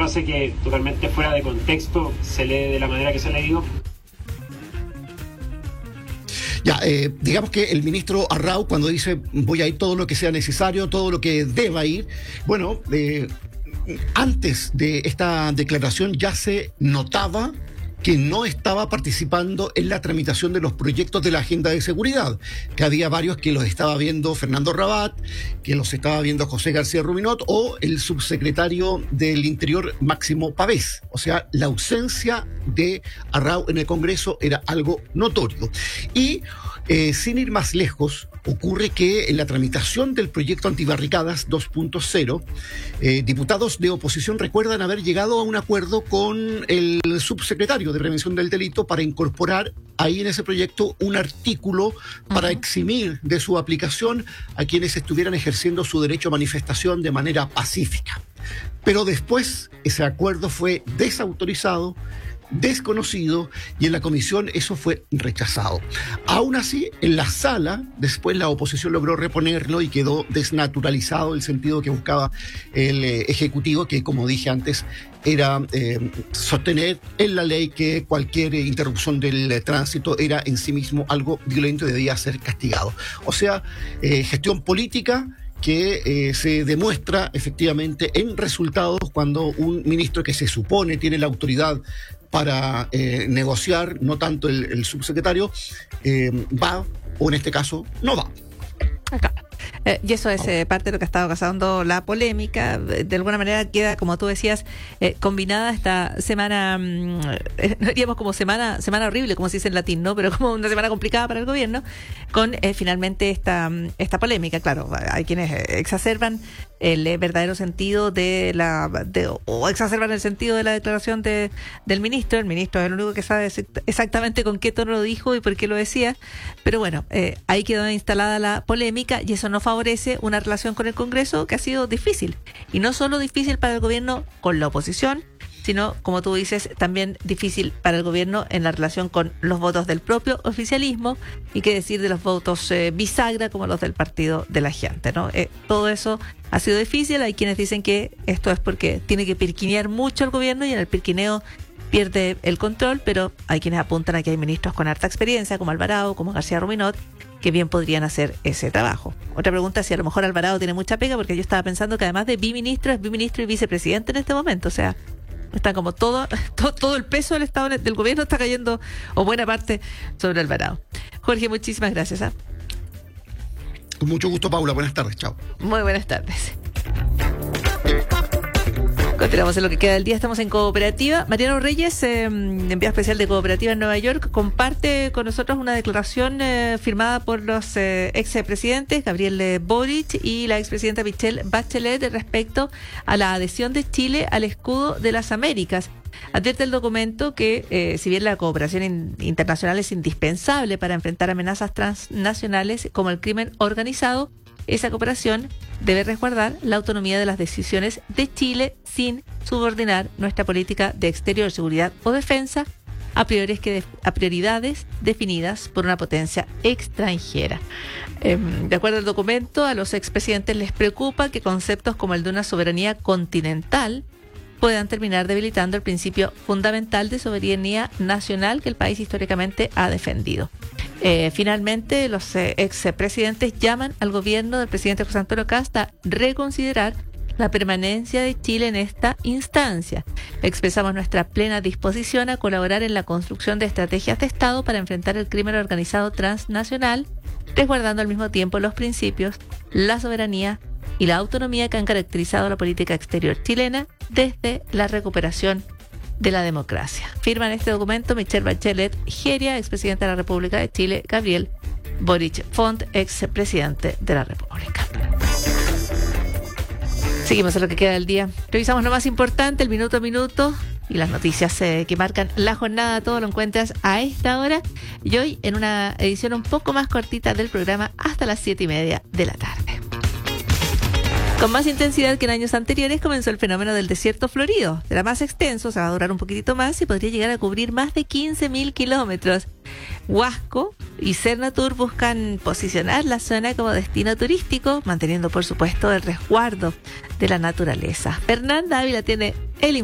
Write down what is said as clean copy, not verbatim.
frase que totalmente fuera de contexto se lee de la manera que se ha leído. Ya, digamos que el ministro Arrau, cuando dice voy a ir todo lo que sea necesario, todo lo que deba ir, bueno, antes de esta declaración ya se notaba que no estaba participando en la tramitación de los proyectos de la agenda de seguridad, que había varios que los estaba viendo Fernando Rabat, que los estaba viendo José García Ruminot o el subsecretario del Interior Máximo Pavés. O sea, la ausencia de Arrau en el Congreso era algo notorio. Y sin ir más lejos, ocurre que en la tramitación del proyecto Antibarricadas 2.0, diputados de oposición recuerdan haber llegado a un acuerdo con el subsecretario de Prevención del Delito para incorporar ahí en ese proyecto un artículo para eximir de su aplicación a quienes estuvieran ejerciendo su derecho a manifestación de manera pacífica. Pero después ese acuerdo fue desautorizado, desconocido, y en la comisión eso fue rechazado. Aún así, en la sala, después la oposición logró reponerlo y quedó desnaturalizado el sentido que buscaba el Ejecutivo, que, como dije antes, era sostener en la ley que cualquier interrupción del tránsito era en sí mismo algo violento y debía ser castigado. O sea, gestión política que se demuestra efectivamente en resultados cuando un ministro que se supone tiene la autoridad para negociar, no tanto el subsecretario, va, o en este caso, no va. Acá. Y eso es parte de lo que ha estado causando la polémica. De alguna manera queda, como tú decías, combinada esta semana, no diríamos como semana horrible, como se dice en latín, ¿no? Pero como una semana complicada para el gobierno, con finalmente esta polémica. Claro, hay quienes exacerban el verdadero sentido o exacerban el sentido de la declaración del ministro. El ministro es el único que sabe exactamente con qué tono lo dijo y por qué lo decía. Pero bueno, ahí quedó instalada la polémica y eso no favorece una relación con el Congreso que ha sido difícil. Y no solo difícil para el gobierno con la oposición, sino, como tú dices, también difícil para el gobierno en la relación con los votos del propio oficialismo y qué decir de los votos bisagra como los del partido de la gente, ¿no? Todo eso ha sido difícil. Hay quienes dicen que esto es porque tiene que pirquinear mucho el gobierno y en el pirquineo pierde el control, pero hay quienes apuntan a que hay ministros con harta experiencia, como Alvarado, como García Ruminot, que bien podrían hacer ese trabajo. Otra pregunta es si a lo mejor Alvarado tiene mucha pega, porque yo estaba pensando que además de biministro, es biministro y vicepresidente en este momento. O sea, está como todo el peso del Estado, del gobierno está cayendo, o buena parte, sobre Alvarado. Jorge, muchísimas gracias. Con mucho gusto, Paula. Buenas tardes. Chao. Muy buenas tardes. Continuamos en lo que queda del día. Estamos en Cooperativa. Mariano Reyes, enviado especial de Cooperativa en Nueva York, comparte con nosotros una declaración firmada por los expresidentes Gabriel Boric y la expresidenta Michelle Bachelet respecto a la adhesión de Chile al escudo de las Américas. Advierte el documento que, si bien la cooperación internacional es indispensable para enfrentar amenazas transnacionales como el crimen organizado, esa cooperación debe resguardar la autonomía de las decisiones de Chile sin subordinar nuestra política de exterior, seguridad o defensa a prioridades definidas por una potencia extranjera. De acuerdo al documento, a los expresidentes les preocupa que conceptos como el de una soberanía continental puedan terminar debilitando el principio fundamental de soberanía nacional que el país históricamente ha defendido. Finalmente, los expresidentes llaman al gobierno del presidente José Antonio Kast a reconsiderar la permanencia de Chile en esta instancia. Expresamos nuestra plena disposición a colaborar en la construcción de estrategias de Estado para enfrentar el crimen organizado transnacional, resguardando al mismo tiempo los principios, la soberanía y la autonomía que han caracterizado la política exterior chilena desde la recuperación de la democracia. Firman este documento Michelle Bachelet Jeria, expresidenta de la República de Chile, Gabriel Boric Font, expresidente de la República. Seguimos en lo que queda del día. Revisamos lo más importante, el minuto a minuto y las noticias que marcan la jornada. Todo lo encuentras a esta hora y hoy en una edición un poco más cortita del programa hasta las 7:30 de la tarde. Con más intensidad que en años anteriores comenzó el fenómeno del desierto florido. Será más extenso, se va a durar un poquitito más y podría llegar a cubrir más de 15.000 kilómetros. Huasco y Cernatur buscan posicionar la zona como destino turístico, manteniendo por supuesto el resguardo de la naturaleza. Fernanda Ávila tiene el